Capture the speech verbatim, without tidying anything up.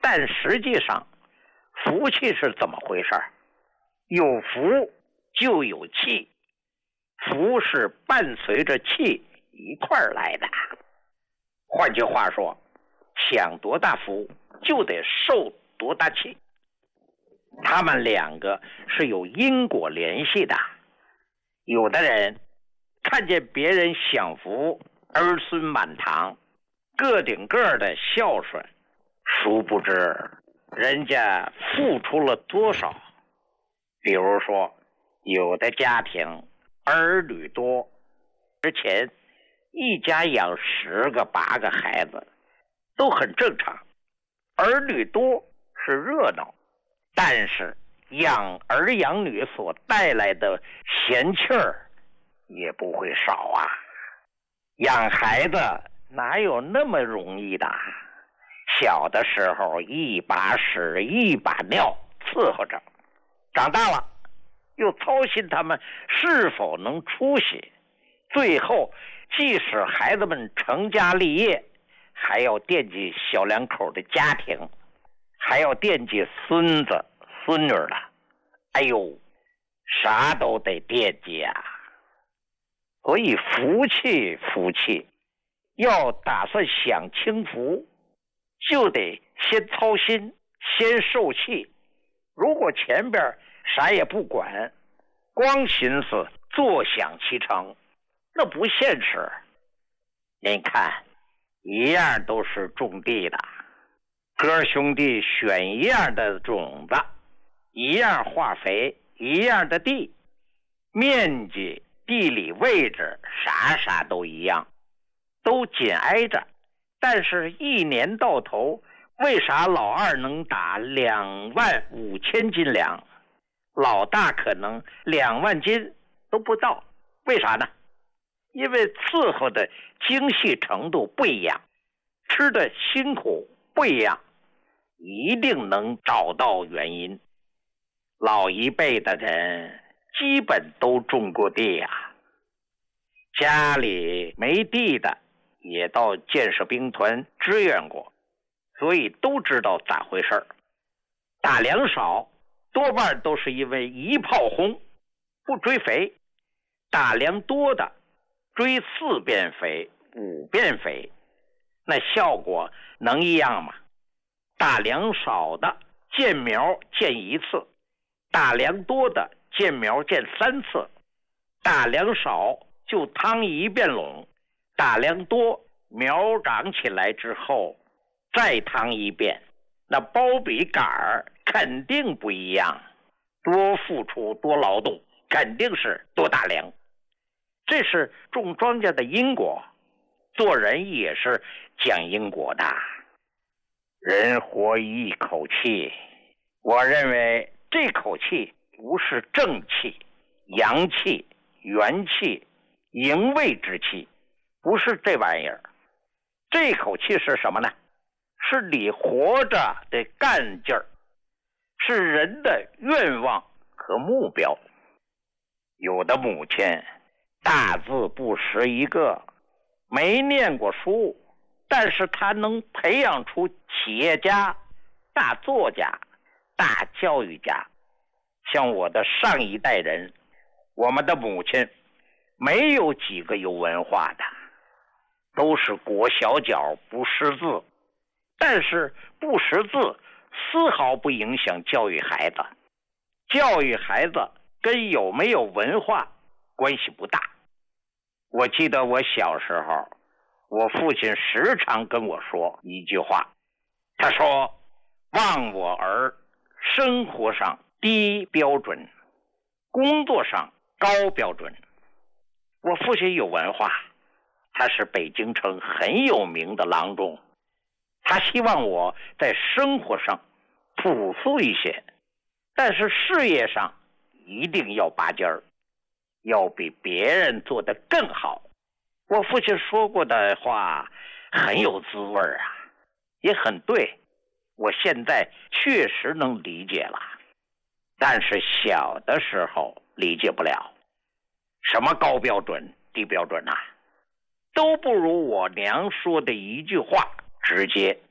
但实际上，福气是怎么回事？有福就有气，福是伴随着气一块儿来的。换句话说，享多大福就得受多大气，他们两个是有因果联系的。有的人看见别人享福，儿孙满堂，个顶个的孝顺，殊不知人家付出了多少。比如说，有的家庭儿女多，之前一家养十个八个孩子都很正常，儿女多是热闹，但是养儿养女所带来的闲气儿也不会少啊。养孩子哪有那么容易的？小的时候一把屎一把尿伺候着，长大了又操心他们是否能出息，最后即使孩子们成家立业，还要惦记小两口的家庭，还要惦记孙子孙女了。哎呦，啥都得惦记啊。所以福气福气，要打算享清福，就得先操心，先受气。如果前边啥也不管，光寻思坐享其成，那不现实。您看，一样都是种地的，哥兄弟选一样的种子，一样化肥，一样的地，面积地理位置啥啥都一样，都紧挨着，但是一年到头，为啥老二能打两万五千斤粮，老大可能两万斤都不到？为啥呢？因为伺候的精细程度不一样，吃的辛苦不一样，一定能找到原因。老一辈的人基本都种过地啊，家里没地的也到建设兵团支援过，所以都知道咋回事。打粮少多半都是因为一炮轰，不追肥；打粮多的追四遍肥五遍肥，那效果能一样吗？打粮少的见苗见一次，打粮多的见苗见三次。打粮少就趟一遍垄，打粮多苗长起来之后再趟一遍，那包比杆儿肯定不一样，多付出多劳动，肯定是多打粮。这是种庄稼的因果，做人也是讲因果的。人活一口气，我认为这口气不是正气、阳气、元气、营卫之气，不是这玩意儿。这口气是什么呢？是你活着的干劲儿，是人的愿望和目标。有的母亲大字不识一个，没念过书，但是他能培养出企业家、大作家、大教育家。像我的上一代人，我们的母亲没有几个有文化的，都是裹小脚不识字，但是不识字丝毫不影响教育孩子。教育孩子跟有没有文化关系不大。我记得我小时候，我父亲时常跟我说一句话，他说：望我儿生活上低标准，工作上高标准。我父亲有文化，他是北京城很有名的郎中，他希望我在生活上朴素一些，但是事业上一定要拔尖儿，要比别人做得更好。我父亲说过的话很有滋味啊，也很对，我现在确实能理解了，但是小的时候理解不了。什么高标准低标准啊，都不如我娘说的一句话直接。